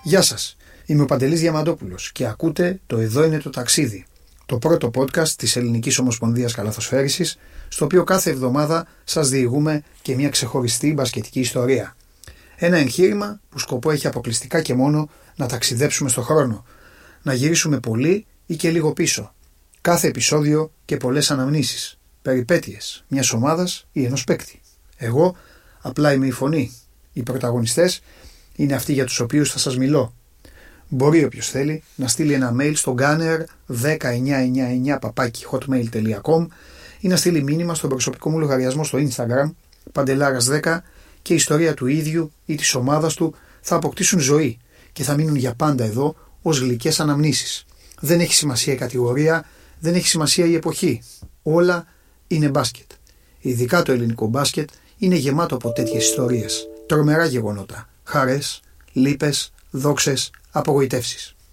Γεια σας, είμαι ο Παντελής Διαμαντόπουλος και ακούτε το «Εδώ είναι το ταξίδι», το πρώτο podcast της Ελληνικής Ομοσπονδίας Καλαθοσφαίρισης, στο οποίο κάθε εβδομάδα σας διηγούμε και μια ξεχωριστή μπασκετική ιστορία. Ένα εγχείρημα που σκοπό έχει αποκλειστικά και μόνο να ταξιδέψουμε στο χρόνο, να γυρίσουμε πολύ ή και λίγο πίσω. Κάθε επεισόδιο και πολλές αναμνήσεις, περιπέτειες μιας ομάδας ή ενός παίκτη. Εγώ απλά είμαι η φωνή. Οι πρωταγωνιστές είναι αυτοί για τους οποίους θα σας μιλώ. Μπορεί όποιος θέλει να στείλει ένα mail στο gunner1999@hotmail.com ή να στείλει μήνυμα στον προσωπικό μου λογαριασμό στο Instagram Παντελάρας10 και η ιστορία του ίδιου ή της ομάδας του θα αποκτήσουν ζωή και θα μείνουν για πάντα εδώ ως γλυκές αναμνήσεις. Δεν έχει σημασία η κατηγορία, δεν έχει σημασία η εποχή. Όλα είναι μπάσκετ. Ειδικά το ελληνικό μπάσκετ είναι γεμάτο από τέτοιες ιστορίες. Τρομερά γεγονότα, χαρές, λύπες, δόξες, απογοητεύσεις.